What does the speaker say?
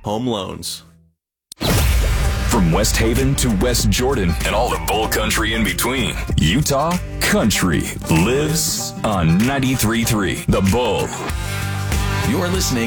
Home Loans. From West Haven to West Jordan and all the bull country in between, Utah country lives on 93.3 The Bull. You're listening